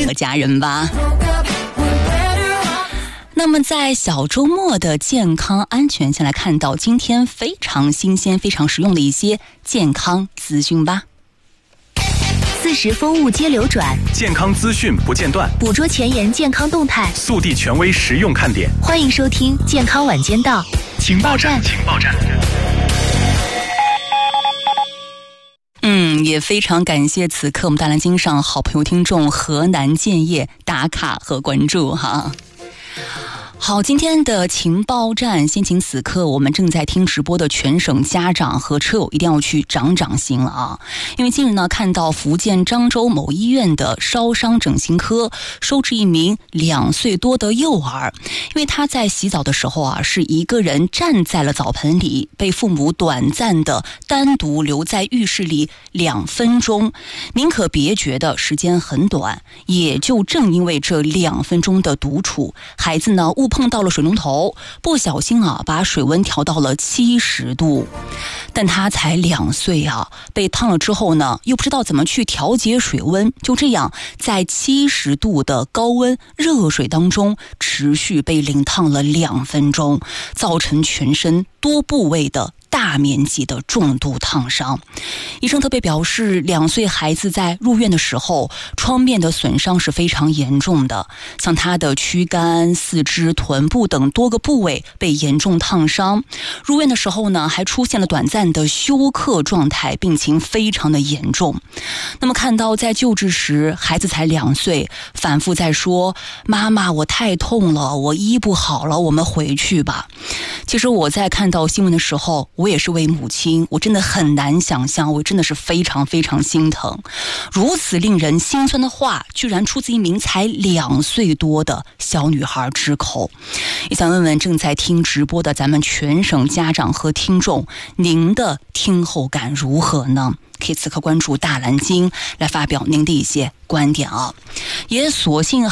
和家人吧。那么在小周末的健康安全，先来看到今天非常新鲜非常实用的一些健康资讯吧。 40风物皆流转， 健康资讯不间断， 捕捉前沿健康动态， 速递权威实用看点。 欢迎收听健康晚间到情报站。 也非常感谢此刻我们大蓝鲸上好朋友听众河南建业打卡和关注哈。好，今天的情报站，先请此刻我们正在听直播的全省家长和车友一定要去长长心了啊！因为近日呢，看到福建漳州某医院的烧伤整形科收治一名2岁多的幼儿，因为他在洗澡的时候啊，是一个人站在了澡盆里，被父母短暂的单独留在浴室里2分钟，宁可别觉得时间很短，也就正因为这2分钟的独处，孩子呢误碰到了水龙头，不小心啊把水温调到了70度，但他才2岁啊，被烫了之后呢又不知道怎么去调节水温，就这样在70度的高温热水当中持续被淋烫了2分钟，造成全身多部位的大面积的重度烫伤。医生特别表示，2岁孩子在入院的时候，创面的损伤是非常严重的，像他的躯干、四肢、臀部等多个部位被严重烫伤。入院的时候呢，还出现了短暂的休克状态，病情非常的严重。那么看到在救治时，孩子才2岁，反复在说：“妈妈，我太痛了，我医不好了，我们回去吧。”其实我在看到新闻的时候，我也是位母亲，我真的很难想象，我真的是非常非常心疼。如此令人心酸的话，居然出自一名才2岁多的小女孩之口。也想问问正在听直播的咱们全省家长和听众，您的听后感如何呢？可以此刻关注大蓝鲸来发表您的一些观点啊。也索性